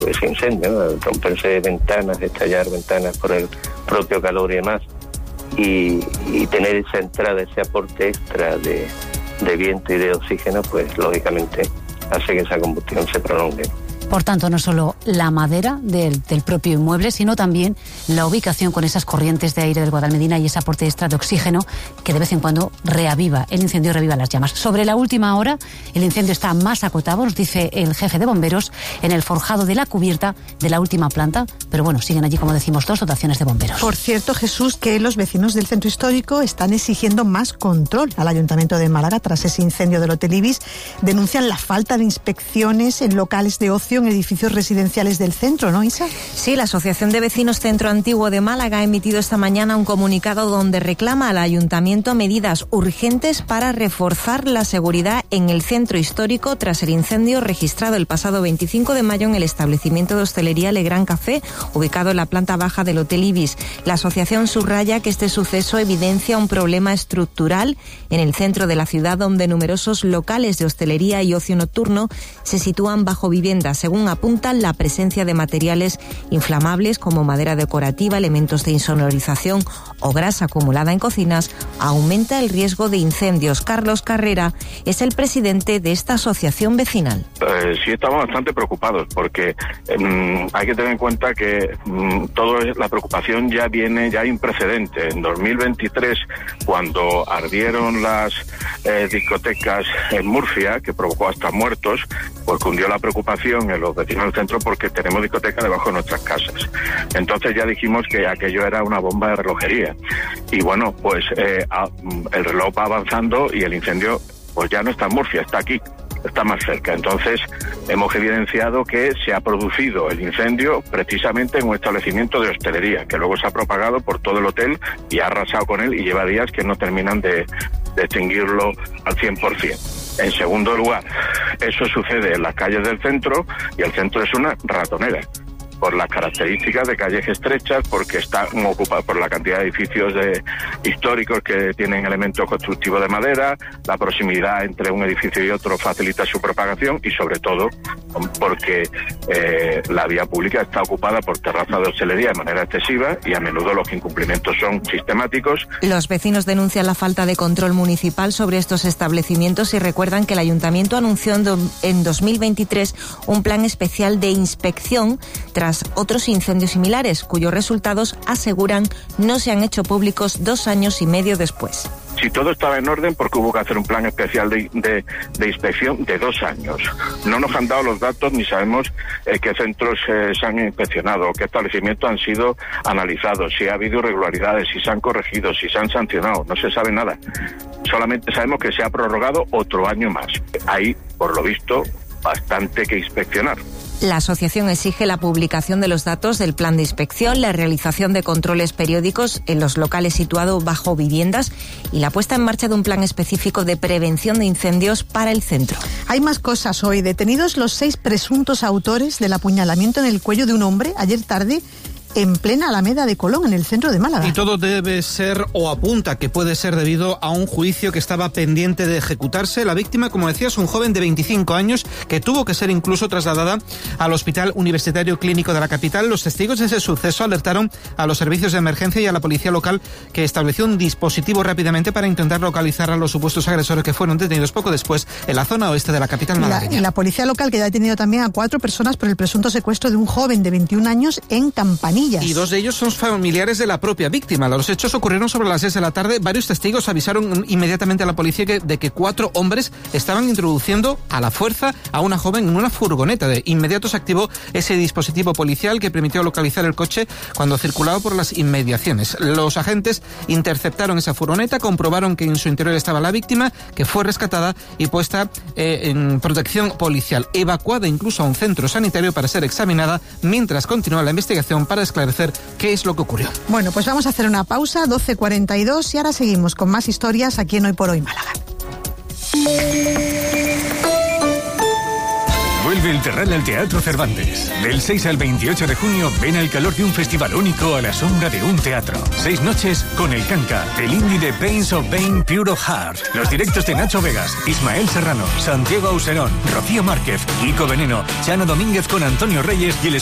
ese incendio, ¿no? Romperse ventanas, estallar ventanas por el propio calor y demás, y tener esa entrada, ese aporte extra de viento y de oxígeno, pues lógicamente hace que esa combustión se prolongue. Por tanto, no solo la madera del propio inmueble, sino también la ubicación con esas corrientes de aire del Guadalmedina y ese aporte extra de oxígeno que de vez en cuando reaviva las llamas. Sobre la última hora, el incendio está más acotado, nos dice el jefe de bomberos, en el forjado de la cubierta de la última planta, pero bueno, siguen allí, como decimos, 2 dotaciones de bomberos. Por cierto, Jesús, que los vecinos del centro histórico están exigiendo más control al Ayuntamiento de Málaga tras ese incendio del Hotel Ibis. Denuncian la falta de inspecciones en locales de ocio en edificios residenciales del centro, ¿no, Isa? Sí, la Asociación de Vecinos Centro Antiguo de Málaga ha emitido esta mañana un comunicado donde reclama al Ayuntamiento medidas urgentes para reforzar la seguridad en el centro histórico tras el incendio registrado el pasado 25 de mayo en el establecimiento de hostelería Le Gran Café, ubicado en la planta baja del Hotel Ibis. La asociación subraya que este suceso evidencia un problema estructural en el centro de la ciudad, donde numerosos locales de hostelería y ocio nocturno se sitúan bajo viviendas. Según apuntan, la presencia de materiales inflamables como madera decorativa, elementos de insonorización o grasa acumulada en cocinas aumenta el riesgo de incendios. Carlos Carrera es el presidente de esta asociación vecinal. Sí, estamos bastante preocupados porque hay que tener en cuenta que la preocupación ya hay un precedente. En 2023, cuando ardieron las discotecas en Murcia, que provocó hasta muertos, pues cundió la preocupación en los vecinos del centro porque tenemos discotecas debajo de nuestras casas. Entonces ya dijimos que aquello era una bomba de relojería. Y bueno, pues el reloj va avanzando y el incendio pues ya no está en Murcia, está aquí, está más cerca. Entonces hemos evidenciado que se ha producido el incendio precisamente en un establecimiento de hostelería, que luego se ha propagado por todo el hotel y ha arrasado con él y lleva días que no terminan de extinguirlo al 100%. En segundo lugar, eso sucede en las calles del centro y el centro es una ratonera por las características de calles estrechas, porque están ocupadas por la cantidad de edificios históricos que tienen elementos constructivos de madera, la proximidad entre un edificio y otro facilita su propagación y sobre todo porque la vía pública está ocupada por terrazas de hostelería de manera excesiva y a menudo los incumplimientos son sistemáticos. Los vecinos denuncian la falta de control municipal sobre estos establecimientos y recuerdan que el Ayuntamiento anunció en 2023 un plan especial de inspección tras otros incendios similares, cuyos resultados, aseguran, no se han hecho públicos 2 años y medio después. Si todo estaba en orden, porque hubo que hacer un plan especial de inspección de 2 años. No nos han dado los datos ni sabemos qué centros se han inspeccionado, qué establecimientos han sido analizados, si ha habido irregularidades, si se han corregido, si se han sancionado. No se sabe nada. Solamente sabemos que se ha prorrogado otro año más. Hay, por lo visto, bastante que inspeccionar. La asociación exige la publicación de los datos del plan de inspección, la realización de controles periódicos en los locales situados bajo viviendas y la puesta en marcha de un plan específico de prevención de incendios para el centro. Hay más cosas hoy. Detenidos los 6 presuntos autores del apuñalamiento en el cuello de un hombre ayer tarde en plena Alameda de Colón, en el centro de Málaga. Y todo debe ser, o apunta que puede ser, debido a un juicio que estaba pendiente de ejecutarse. La víctima, como decías, un joven de 25 años que tuvo que ser incluso trasladada al Hospital Universitario Clínico de la capital. Los testigos de ese suceso alertaron a los servicios de emergencia y a la policía local, que estableció un dispositivo rápidamente para intentar localizar a los supuestos agresores, que fueron detenidos poco después en la zona oeste de la capital malagueña. La policía local, que ya ha detenido también a 4 personas por el presunto secuestro de un joven de 21 años en Campanillas. Y 2 de ellos son familiares de la propia víctima. Los hechos ocurrieron sobre las 6 de la tarde. Varios testigos avisaron inmediatamente a la policía de que 4 hombres estaban introduciendo a la fuerza a una joven en una furgoneta. De inmediato se activó ese dispositivo policial que permitió localizar el coche cuando circulaba por las inmediaciones. Los agentes interceptaron esa furgoneta, comprobaron que en su interior estaba la víctima, que fue rescatada y puesta en protección policial, evacuada incluso a un centro sanitario para ser examinada, mientras continúa la investigación para esclarecer qué es lo que ocurrió. Bueno, pues vamos a hacer una pausa, 12:42, y ahora seguimos con más historias aquí en Hoy por Hoy Málaga. Vuelve el Terral al Teatro Cervantes. Del 6 al 28 de junio, ven al calor de un festival único a la sombra de un teatro. 6 noches con El Canca, el indie de Pains of Pain Pure of Heart. Los directos de Nacho Vegas, Ismael Serrano, Santiago Auserón, Rocío Márquez, Kiko Veneno, Chano Domínguez con Antonio Reyes y el